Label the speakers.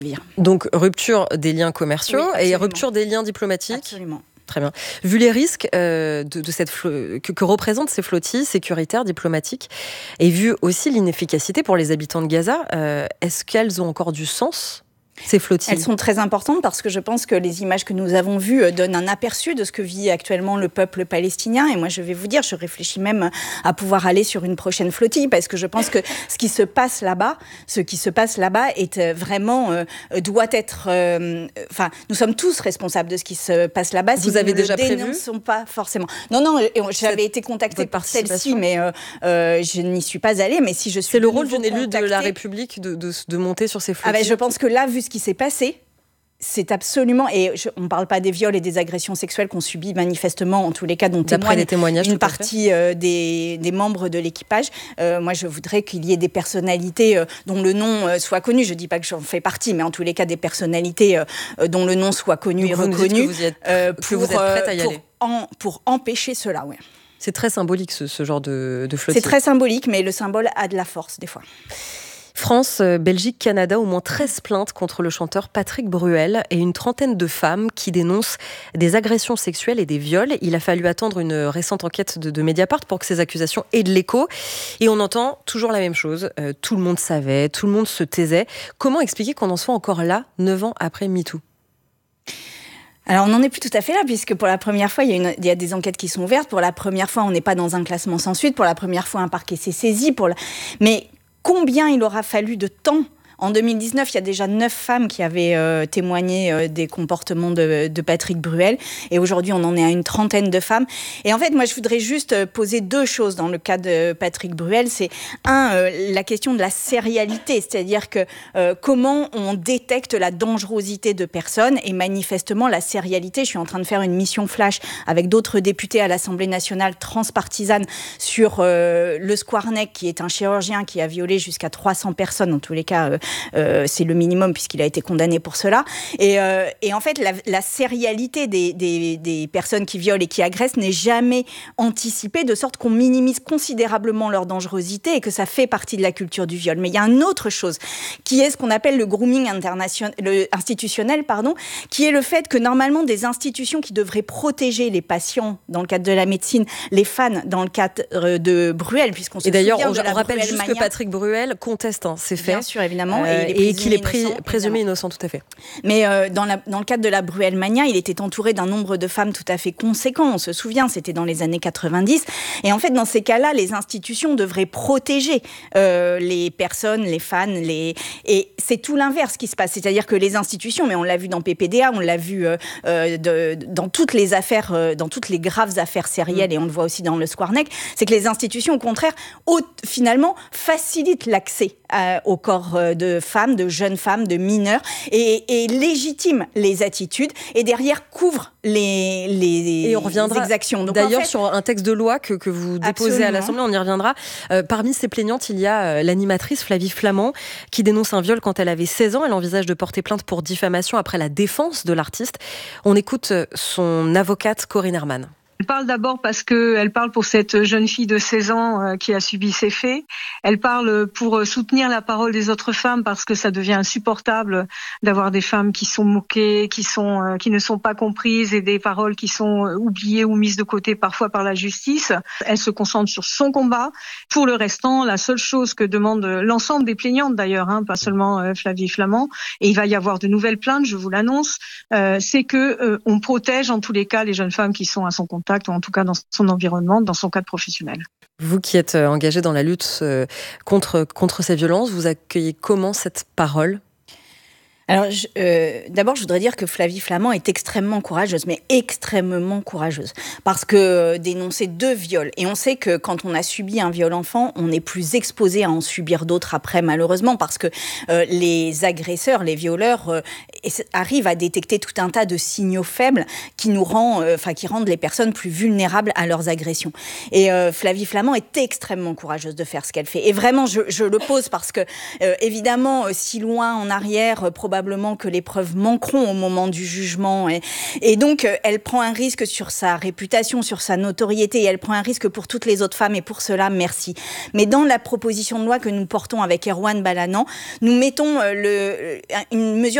Speaker 1: Donc rupture des liens commerciaux et rupture des liens diplomatiques.
Speaker 2: Absolument.
Speaker 1: Très bien. Vu les risques que représentent ces flottilles sécuritaires, diplomatiques, et vu aussi l'inefficacité pour les habitants de Gaza, est-ce qu'elles ont encore du sens, ces flottilles ?
Speaker 2: Elles sont très importantes parce que je pense que les images que nous avons vues donnent un aperçu de ce que vit actuellement le peuple palestinien. Et moi, je vais vous dire, je réfléchis même à pouvoir aller sur une prochaine flottille parce que je pense que ce qui se passe là-bas est vraiment, doit être... nous sommes tous responsables de ce qui se passe là-bas.
Speaker 1: Vous avez déjà prévu ?
Speaker 2: Nous ne dénonçons pas forcément. Non, j'avais été contactée par celle-ci, mais je n'y suis pas allée. Mais si je suis...
Speaker 1: C'est le rôle d'une élue de la République de monter sur ces flottilles.
Speaker 2: Je pense que là, vu ce qui s'est passé, c'est absolument... on ne parle pas des viols et des agressions sexuelles qu'on subit manifestement, en tous les cas, dont témoignent une partie des membres de l'équipage. Moi, je voudrais qu'il y ait des personnalités dont le nom soit connu. Je ne dis pas que j'en fais partie, mais en tous les cas, des personnalités dont le nom soit connu et reconnu.
Speaker 1: Vous êtes prête à y aller
Speaker 2: pour empêcher cela, oui.
Speaker 1: C'est très symbolique, ce genre de flottille.
Speaker 2: C'est très symbolique, mais le symbole a de la force, des fois.
Speaker 1: France, Belgique, Canada, au moins 13 plaintes contre le chanteur Patrick Bruel et une trentaine de femmes qui dénoncent des agressions sexuelles et des viols. Il a fallu attendre une récente enquête de Mediapart pour que ces accusations aient de l'écho. Et on entend toujours la même chose. Tout le monde savait, tout le monde se taisait. Comment expliquer qu'on en soit encore là, 9 ans après MeToo ?
Speaker 2: Alors, on n'en est plus tout à fait là, puisque pour la première fois, il y a des enquêtes qui sont ouvertes. Pour la première fois, on n'est pas dans un classement sans suite. Pour la première fois, un parquet s'est saisi. Mais combien il aura fallu de temps ? En 2019, il y a déjà 9 femmes qui avaient témoigné des comportements de Patrick Bruel. Et aujourd'hui, on en est à une trentaine de femmes. Et en fait, moi, je voudrais juste poser 2 choses dans le cas de Patrick Bruel. C'est la question de la sérialité. C'est-à-dire que comment on détecte la dangerosité de personnes et manifestement la sérialité. Je suis en train de faire une mission flash avec d'autres députés à l'Assemblée nationale transpartisane sur le Skwarnek, qui est un chirurgien qui a violé jusqu'à 300 personnes, en tous les cas... c'est le minimum puisqu'il a été condamné pour cela. Et en fait, la sérialité des personnes qui violent et qui agressent n'est jamais anticipée, de sorte qu'on minimise considérablement leur dangerosité et que ça fait partie de la culture du viol. Mais il y a une autre chose qui est ce qu'on appelle le grooming institutionnel, qui est le fait que normalement des institutions qui devraient protéger les patients dans le cadre de la médecine, les fans dans le cadre de Bruel, puisqu'on se souvient de la Bruel Mania.
Speaker 1: Et d'ailleurs, on rappelle juste que Patrick Bruel conteste ces faits.
Speaker 2: Bien sûr, évidemment.
Speaker 1: Et qu'il est présumé innocent, tout à fait.
Speaker 2: Mais dans le cadre de la Bruel Mania, il était entouré d'un nombre de femmes tout à fait conséquent. On se souvient, c'était dans les années 90. Et en fait, dans ces cas-là, les institutions devraient protéger les personnes, les fans. Et c'est tout l'inverse qui se passe. C'est-à-dire que les institutions, mais on l'a vu dans PPDA, on l'a vu dans toutes les affaires, dans toutes les graves affaires sérielles, et on le voit aussi dans le Skwarnek, c'est que les institutions, au contraire, finalement, facilitent l'accès au corps de femmes, de jeunes femmes, de mineurs, et légitiment les attitudes, et derrière couvre les exactions.
Speaker 1: Donc, d'ailleurs, sur un texte de loi que vous déposez à l'Assemblée, on y reviendra. Parmi ces plaignantes, il y a l'animatrice Flavie Flament, qui dénonce un viol quand elle avait 16 ans. Elle envisage de porter plainte pour diffamation après la défense de l'artiste. On écoute son avocate Corinne Herman.
Speaker 3: Elle parle d'abord parce qu'elle parle pour cette jeune fille de 16 ans qui a subi ces faits. Elle parle pour soutenir la parole des autres femmes parce que ça devient insupportable d'avoir des femmes qui sont moquées, qui ne sont pas comprises et des paroles qui sont oubliées ou mises de côté parfois par la justice. Elle se concentre sur son combat. Pour le restant, la seule chose que demande l'ensemble des plaignantes d'ailleurs, pas seulement Flavie Flament, et il va y avoir de nouvelles plaintes, je vous l'annonce, c'est que on protège en tous les cas les jeunes femmes qui sont à son contact, ou en tout cas dans son environnement, dans son cadre professionnel.
Speaker 1: Vous qui êtes engagée dans la lutte contre ces violences, vous accueillez comment cette parole ?
Speaker 2: Alors, d'abord, je voudrais dire que Flavie Flament est extrêmement courageuse, mais extrêmement courageuse. Parce que dénoncer 2 viols, et on sait que quand on a subi un viol enfant, on est plus exposé à en subir d'autres après, malheureusement, parce que les agresseurs, les violeurs, arrive à détecter tout un tas de signaux faibles qui rendent les personnes plus vulnérables à leurs agressions. Et Flavie Flament est extrêmement courageuse de faire ce qu'elle fait. Et vraiment, je le pose parce que, évidemment, si loin en arrière, probablement que les preuves manqueront au moment du jugement. Et donc, elle prend un risque sur sa réputation, sur sa notoriété, et elle prend un risque pour toutes les autres femmes, et pour cela, merci. Mais dans la proposition de loi que nous portons avec Erwan Balanant, nous mettons une mesure